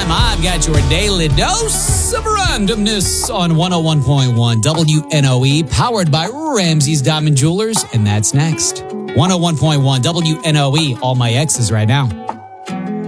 time, I've got your daily dose of randomness on 101.1 WNOE, powered by Ramsey's Diamond Jewelers, and that's next. 101.1 WNOE, all my exes right now.